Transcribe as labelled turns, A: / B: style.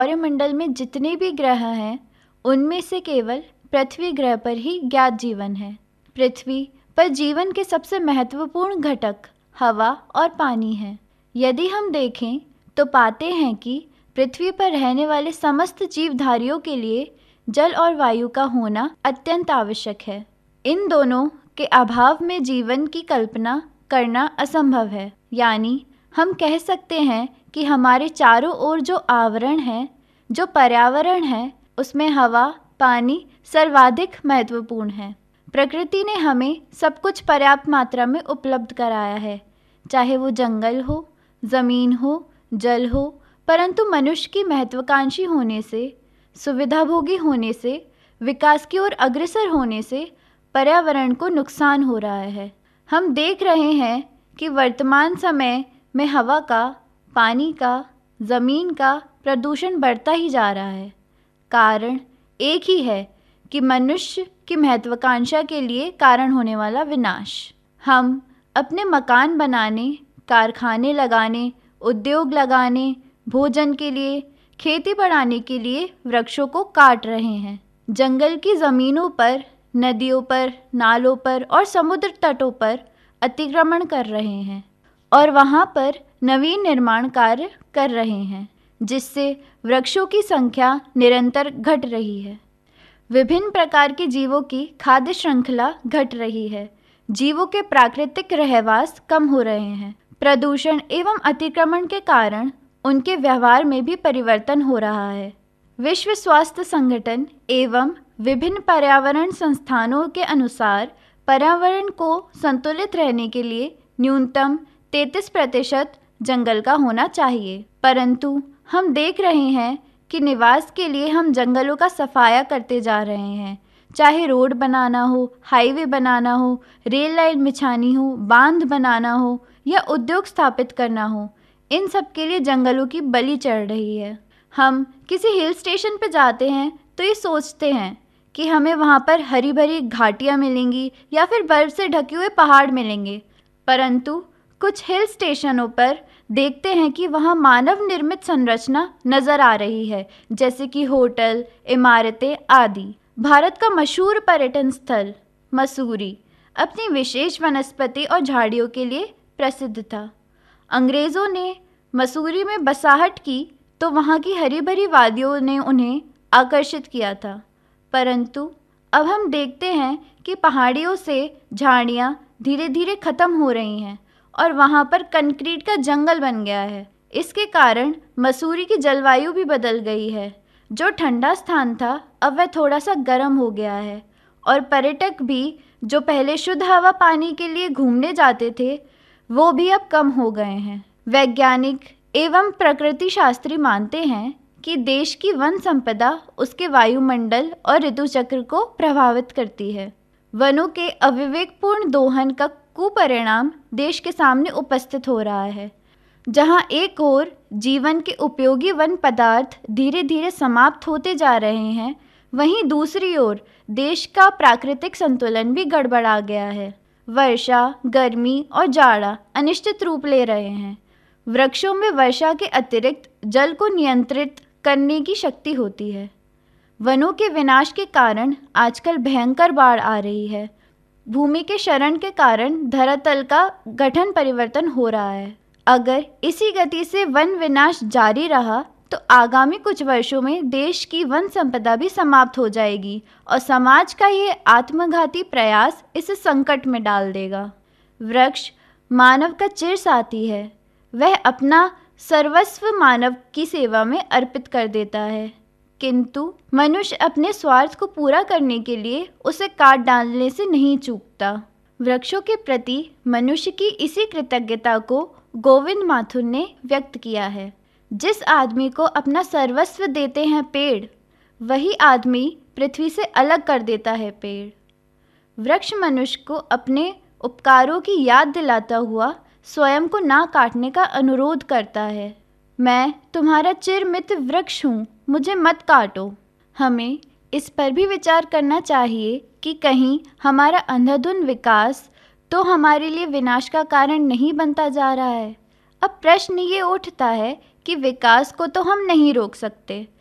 A: सौरमंडल में जितने भी ग्रह हैं उनमें से केवल पृथ्वी ग्रह पर ही ज्ञात जीवन है। पृथ्वी पर जीवन के सबसे महत्वपूर्ण घटक हवा और पानी है। यदि हम देखें तो पाते हैं कि पृथ्वी पर रहने वाले समस्त जीवधारियों के लिए जल और वायु का होना अत्यंत आवश्यक है। इन दोनों के अभाव में जीवन की कल्पना करना असंभव है। यानी हम कह सकते हैं कि हमारे चारों ओर जो आवरण है, जो पर्यावरण है, उसमें हवा, पानी सर्वाधिक महत्वपूर्ण है। प्रकृति ने हमें सब कुछ पर्याप्त मात्रा में उपलब्ध कराया है, चाहे वो जंगल हो, ज़मीन हो, जल हो, परंतु मनुष्य की महत्वाकांक्षी होने से, सुविधाभोगी होने से, विकास की ओर अग्रसर होने से पर्यावरण को नुकसान हो रहा है। हम देख रहे हैं कि वर्तमान समय में हवा का, पानी का, ज़मीन का प्रदूषण बढ़ता ही जा रहा है। कारण एक ही है कि मनुष्य की महत्वाकांक्षा के लिए कारण होने वाला विनाश। हम अपने मकान बनाने, कारखाने लगाने, उद्योग लगाने, भोजन के लिए, खेती बढ़ाने के लिए वृक्षों को काट रहे हैं। जंगल की ज़मीनों पर, नदियों पर, नालों पर और समुद्र तटों पर अतिक्रमण कर रहे हैं और वहाँ पर नवीन निर्माण कार्य कर रहे हैं, जिससे वृक्षों की संख्या निरंतर घट रही है। विभिन्न प्रकार के जीवों की खाद्य श्रृंखला घट रही है। जीवों के प्राकृतिक रहवास कम हो रहे हैं। प्रदूषण एवं अतिक्रमण के कारण उनके व्यवहार में भी परिवर्तन हो रहा है। विश्व स्वास्थ्य संगठन एवं विभिन्न पर्यावरण संस्थानों के अनुसार पर्यावरण को संतुलित रहने के लिए न्यूनतम 33% जंगल का होना चाहिए, परंतु हम देख रहे हैं कि निवास के लिए हम जंगलों का सफाया करते जा रहे हैं। चाहे रोड बनाना हो, हाईवे बनाना हो, रेल लाइन बिछानी हो, बांध बनाना हो या उद्योग स्थापित करना हो, इन सब के लिए जंगलों की बलि चढ़ रही है। हम किसी हिल स्टेशन पर जाते हैं तो ये सोचते हैं कि हमें वहाँ पर हरी भरी घाटियाँ मिलेंगी या फिर बर्फ से ढके हुए पहाड़ मिलेंगे, परंतु कुछ हिल स्टेशनों पर देखते हैं कि वहाँ मानव निर्मित संरचना नज़र आ रही है, जैसे कि होटल, इमारतें आदि। भारत का मशहूर पर्यटन स्थल मसूरी अपनी विशेष वनस्पति और झाड़ियों के लिए प्रसिद्ध था। अंग्रेज़ों ने मसूरी में बसाहट की तो वहाँ की हरी भरी वादियों ने उन्हें आकर्षित किया था, परंतु अब हम देखते हैं कि पहाड़ियों से झाड़ियाँ धीरे धीरे ख़त्म हो रही हैं और वहाँ पर कंक्रीट का जंगल बन गया है। इसके कारण मसूरी की जलवायु भी बदल गई है। जो ठंडा स्थान था अब वह थोड़ा सा गर्म हो गया है और पर्यटक भी जो पहले शुद्ध हवा पानी के लिए घूमने जाते थे वो भी अब कम हो गए हैं। वैज्ञानिक एवं प्रकृति शास्त्री मानते हैं कि देश की वन संपदा उसके वायुमंडल और ऋतु चक्र को प्रभावित करती है। वनों के अविवेकपूर्ण दोहन का कुपरिणाम देश के सामने उपस्थित हो रहा है। जहां एक ओर जीवन के उपयोगी वन पदार्थ धीरे धीरे समाप्त होते जा रहे हैं, वहीं दूसरी ओर देश का प्राकृतिक संतुलन भी गड़बड़ा गया है। वर्षा, गर्मी और जाड़ा अनिश्चित रूप ले रहे हैं। वृक्षों में वर्षा के अतिरिक्त जल को नियंत्रित करने की शक्ति होती है। वनों के विनाश के कारण आजकल भयंकर बाढ़ आ रही है। भूमि के क्षरण के कारण धरातल का गठन परिवर्तन हो रहा है। अगर इसी गति से वन विनाश जारी रहा तो आगामी कुछ वर्षों में देश की वन संपदा भी समाप्त हो जाएगी और समाज का ये आत्मघाती प्रयास इसे संकट में डाल देगा। वृक्ष मानव का चिरसाथी है। वह अपना सर्वस्व मानव की सेवा में अर्पित कर देता है, किंतु मनुष्य अपने स्वार्थ को पूरा करने के लिए उसे काट डालने से नहीं चूकता। वृक्षों के प्रति मनुष्य की इसी कृतज्ञता को गोविंद माथुर ने व्यक्त किया है। जिस आदमी को अपना सर्वस्व देते हैं पेड़, वही आदमी पृथ्वी से अलग कर देता है पेड़। वृक्ष मनुष्य को अपने उपकारों की याद दिलाता हुआ स्वयं को ना काटने का अनुरोध करता है। मैं तुम्हारा चिर मित्र वृक्ष हूँ, मुझे मत काटो। हमें इस पर भी विचार करना चाहिए कि कहीं हमारा अंधाधुंध विकास तो हमारे लिए विनाश का कारण नहीं बनता जा रहा है। अब प्रश्न ये उठता है कि विकास को तो हम नहीं रोक सकते,